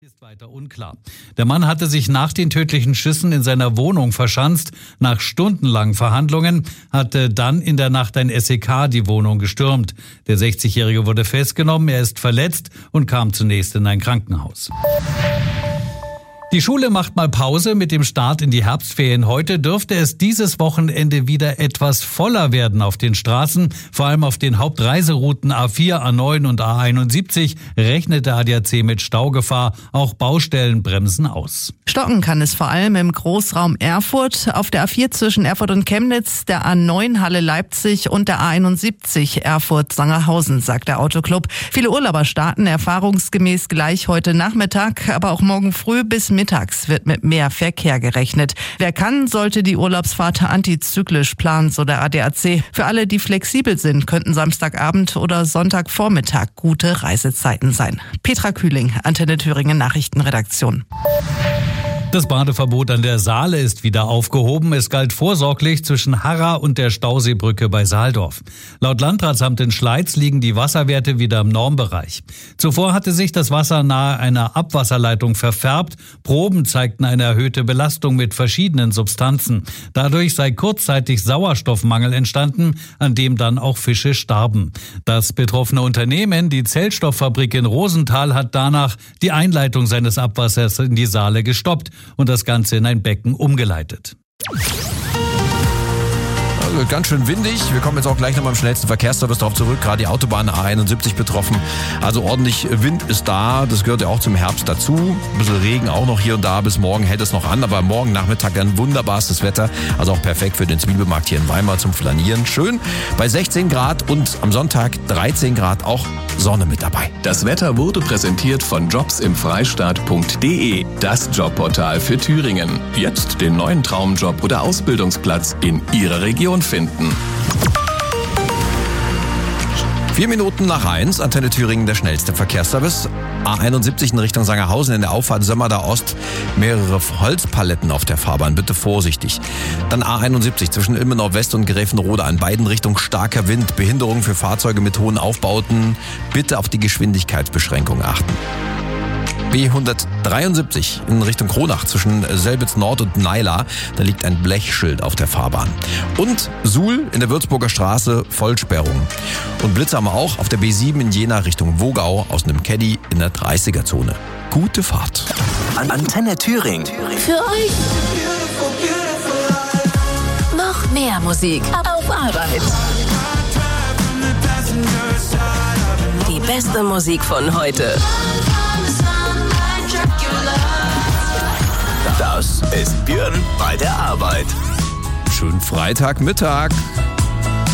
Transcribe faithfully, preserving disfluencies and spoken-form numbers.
Ist weiter unklar. Der Mann hatte sich nach den tödlichen Schüssen in seiner Wohnung verschanzt. Nach stundenlangen Verhandlungen hatte dann in der Nacht ein S E K die Wohnung gestürmt. Der sechzigjährige wurde festgenommen, er ist verletzt und kam zunächst in ein Krankenhaus. Die Schule macht mal Pause mit dem Start in die Herbstferien. Heute dürfte es dieses Wochenende wieder etwas voller werden auf den Straßen. Vor allem auf den Hauptreiserouten A vier, A neun und A einundsiebzig rechnet der A D A C mit Staugefahr. Auch Baustellen bremsen aus. Stocken kann es vor allem im Großraum Erfurt, auf der A vier zwischen Erfurt und Chemnitz, der A neun Halle Leipzig und der A einundsiebzig Erfurt-Sangerhausen, sagt der Autoclub. Viele Urlauber starten erfahrungsgemäß gleich heute Nachmittag, aber auch morgen früh bis mittags wird mit mehr Verkehr gerechnet. Wer kann, sollte die Urlaubsfahrt antizyklisch planen, so der A D A C. Für alle, die flexibel sind, könnten Samstagabend oder Sonntagvormittag gute Reisezeiten sein. Petra Kühling, Antenne Thüringen Nachrichtenredaktion. Das Badeverbot an der Saale ist wieder aufgehoben. Es galt vorsorglich zwischen Harra und der Stauseebrücke bei Saaldorf. Laut Landratsamt in Schleiz liegen die Wasserwerte wieder im Normbereich. Zuvor hatte sich das Wasser nahe einer Abwasserleitung verfärbt. Proben zeigten eine erhöhte Belastung mit verschiedenen Substanzen. Dadurch sei kurzzeitig Sauerstoffmangel entstanden, an dem dann auch Fische starben. Das betroffene Unternehmen, die Zellstofffabrik in Rosenthal, hat danach die Einleitung seines Abwassers in die Saale gestoppt und das Ganze in ein Becken umgeleitet. Also ganz schön windig. Wir kommen jetzt auch gleich nochmal im schnellsten Verkehrsservice darauf zurück. Gerade die Autobahn A einundsiebzig betroffen. Also ordentlich Wind ist da. Das gehört ja auch zum Herbst dazu. Ein bisschen Regen auch noch hier und da. Bis morgen hält es noch an. Aber morgen Nachmittag ein wunderbarstes Wetter. Also auch perfekt für den Zwiebelmarkt hier in Weimar zum Flanieren. Schön bei sechzehn Grad und am Sonntag dreizehn Grad auch Sonne mit dabei. Das Wetter wurde präsentiert von jobs im freistaat punkt de. Das Jobportal für Thüringen. Jetzt den neuen Traumjob oder Ausbildungsplatz in Ihrer Region finden. Vier Minuten nach eins, Antenne Thüringen, der schnellste Verkehrsservice. A einundsiebzig in Richtung Sangerhausen, in der Auffahrt Sömmerda Ost, mehrere Holzpaletten auf der Fahrbahn, bitte vorsichtig. Dann A einundsiebzig zwischen Ilmenau West und Gräfenrode, an beiden Richtungen starker Wind, Behinderung für Fahrzeuge mit hohen Aufbauten, bitte auf die Geschwindigkeitsbeschränkung achten. B hundertdreiundsiebzig in Richtung Kronach zwischen Selbitz Nord und Naila. Da liegt ein Blechschild auf der Fahrbahn. Und Suhl in der Würzburger Straße, Vollsperrung. Und Blitze haben wir auch auf der B sieben in Jena Richtung Wogau aus einem Caddy in der dreißiger-Zone. Gute Fahrt. Antenne Thüringen. Für euch. Noch mehr Musik auf Arbeit. Die beste Musik von heute. Das ist Björn bei der Arbeit. Schönen Freitagmittag.